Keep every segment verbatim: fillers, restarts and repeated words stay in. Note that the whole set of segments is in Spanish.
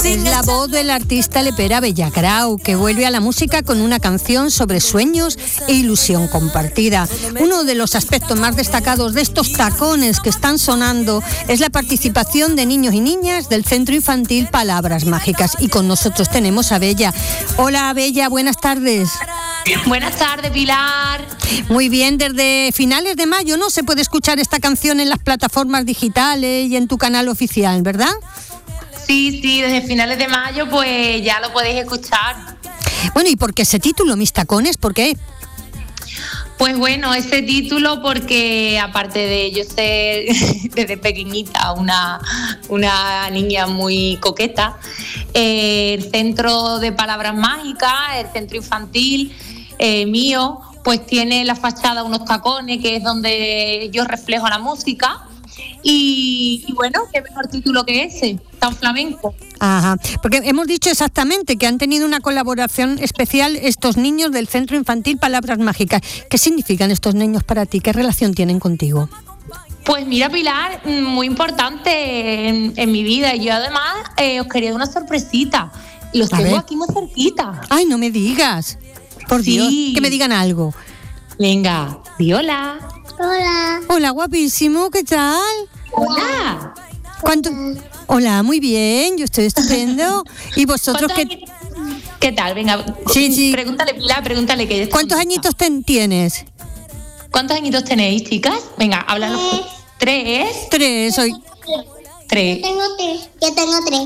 Es la voz del artista lepera Bellagrau, que vuelve a la música con una canción sobre sueños e ilusión compartida. Uno de los aspectos más destacados de estos tacones que están sonando es la participación de niños y niñas del Centro Infantil Palabras Mágicas. Y con nosotros tenemos a Bella. Hola, Bella, buenas tardes. Buenas tardes, Pilar. Muy bien, desde finales de mayo, ¿no? Se puede escuchar esta canción en las plataformas digitales y en tu canal oficial, ¿verdad? Sí, sí, desde finales de mayo pues ya lo podéis escuchar. Bueno, ¿y por qué ese título, Mis Tacones? ¿Por qué? Pues bueno, ese título porque aparte de yo ser desde pequeñita una, una niña muy coqueta, eh, el Centro de Palabras Mágicas, el centro infantil eh, mío, pues tiene la fachada unos tacones, que es donde yo reflejo la música. Y, y bueno, qué mejor título que ese, tan flamenco. Ajá, porque hemos dicho exactamente que han tenido una colaboración especial estos niños del Centro Infantil Palabras Mágicas. ¿Qué significan estos niños para ti? ¿Qué relación tienen contigo? Pues mira, Pilar, muy importante en, en mi vida. Yo además eh, os quería dar una sorpresita. Los A tengo ver. aquí muy cerquita. Ay, no me digas. Por Sí. Dios, que me digan algo. Venga, di hola. Hola. Hola, guapísimo, ¿qué tal? Hola. ¿Cuánto? Hola, muy bien, yo estoy estupendo. ¿Y vosotros ¿Cuántos qué? añitos- ¿Qué tal? Venga, Sí, sí. pregúntale, Pilar, pregúntale que ella está ¿Cuántos contenta. añitos ten- tienes? ¿Cuántos añitos tenéis, chicas? Venga, háblanos. Tres. Tres, hoy. Tres. Yo tengo tres. Yo tengo tres.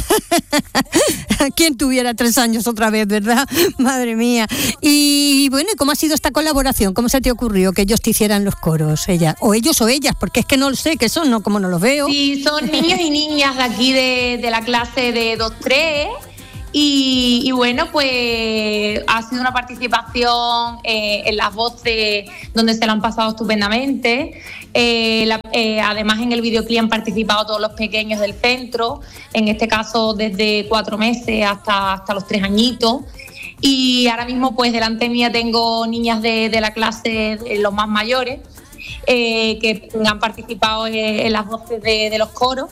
¿Quién tuviera tres años otra vez, verdad? Madre mía. Y bueno, ¿y cómo ha sido esta colaboración? ¿Cómo se te ocurrió que ellos te hicieran los coros? Ella, o ellos o ellas, porque es que no lo sé qué son, no, como no los veo. Sí, son niños y niñas de aquí de, de la clase de dos tres. Y, y bueno, pues ha sido una participación eh, en las voces donde se lo han pasado estupendamente. Eh, la- eh, además, en el videoclip han participado todos los pequeños del centro, en este caso desde cuatro meses hasta, hasta los tres añitos. Y ahora mismo, pues delante mía tengo niñas de, de la clase, de los más mayores, eh, que han participado en, en las voces de, de los coros.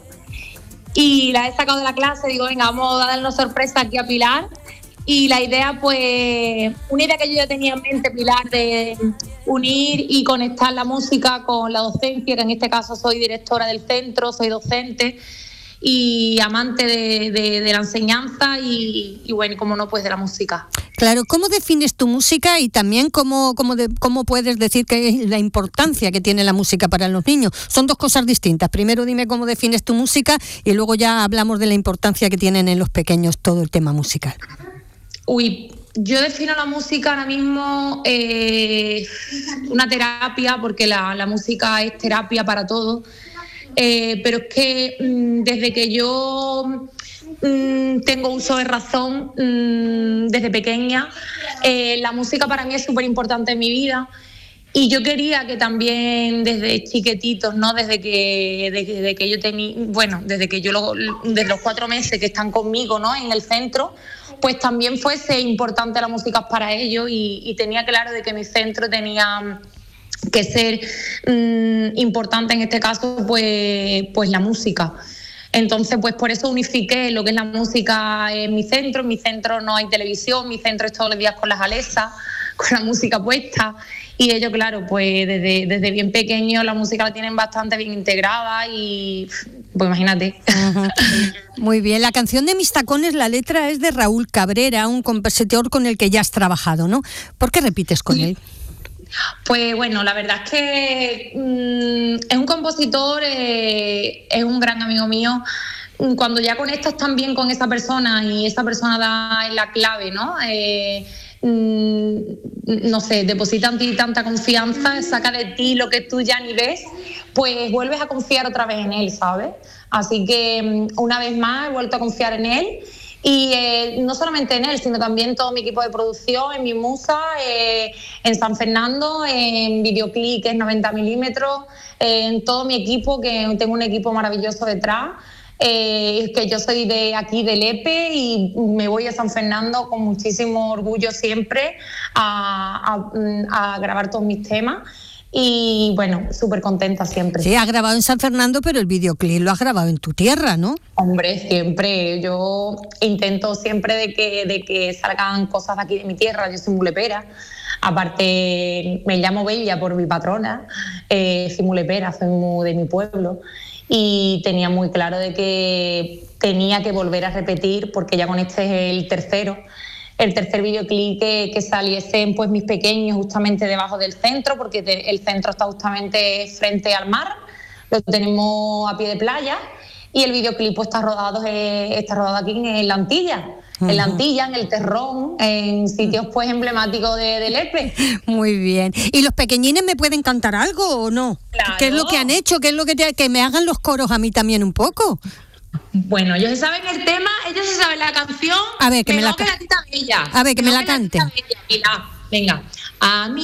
Y la he sacado de la clase, digo, venga, vamos a darle una sorpresa aquí a Pilar. Y la idea, pues, una idea que yo ya tenía en mente, Pilar, de unir y conectar la música con la docencia, que en este caso soy directora del centro, soy docente y amante de, de- de la enseñanza y, y bueno, y como no, pues de la música. Claro, ¿cómo defines tu música y también cómo, cómo, de- cómo puedes decir que es la importancia que tiene la música para los niños? Son dos cosas distintas. Primero dime cómo defines tu música y luego ya hablamos de la importancia que tienen en los pequeños todo el tema musical. Uy, yo defino la música ahora mismo eh, una terapia, porque la, la música es terapia para todos. Eh, pero es que mm, desde que yo mm, tengo uso de razón, mm, desde pequeña, eh, la música para mí es súper importante en mi vida. Y yo quería que también desde chiquititos, ¿no? Desde que, desde que yo tenía, bueno, desde que yo lo- desde los cuatro meses que están conmigo, ¿no? En el centro, pues también fuese importante la música para ellos y, y tenía claro de que mi centro tenía que ser mm, importante en este caso, pues, pues la música. Entonces, pues por eso unifiqué lo que es la música en mi centro. En mi centro no hay televisión, mi centro es todos los días con las Alexas, con la música puesta. Y ellos, claro, pues desde, desde bien pequeños la música la tienen bastante bien integrada y, pues imagínate. Ajá. Muy bien, la canción de Mis Tacones, la letra es de Raúl Cabrera, un compositor con el que ya has trabajado, ¿no? ¿Por qué repites con él? Pues bueno, la verdad es que mm, es un compositor, eh, es un gran amigo mío. Cuando ya conectas también con esa persona y esa persona da la clave, ¿no? Eh, mm, no sé, deposita en ti tanta confianza, saca de ti lo que tú ya ni ves, pues vuelves a confiar otra vez en él, ¿sabes? Así que mm, una vez más he vuelto a confiar en él. Y eh, no solamente en él, sino también todo mi equipo de producción, en mi musa, eh, en San Fernando, en videoclip que es noventa milímetros, eh, en todo mi equipo, que tengo un equipo maravilloso detrás, eh, que yo soy de aquí de Lepe y me voy a San Fernando con muchísimo orgullo siempre a, a, a grabar todos mis temas. y bueno, súper contenta siempre. Sí, has grabado en San Fernando, pero el videoclip lo has grabado en tu tierra, ¿no? Hombre, siempre, yo intento siempre de que, de que salgan cosas de aquí de mi tierra, yo soy mulepera, aparte me llamo Bella por mi patrona, eh, soy mulepera, soy muy de mi pueblo, y tenía muy claro de que tenía que volver a repetir, porque ya con este es el tercero, el tercer videoclip que, que saliesen pues mis pequeños justamente debajo del centro, porque te, el centro está justamente frente al mar, lo tenemos a pie de playa, y el videoclip pues, está rodado eh, está rodado aquí en la Antilla, uh-huh. en la Antilla, en el Terrón, en sitios pues emblemáticos de, de Lepe. Muy bien. ¿Y los pequeñines me pueden cantar algo o no? Claro. ¿Qué es lo que han hecho? ¿Qué es lo que te, que me hagan los coros a mí también un poco? Bueno, ellos se saben el tema, ellos se saben la canción. A ver, que me la, que la tita Bella. A ver, que me la cante. Mira, venga. A mí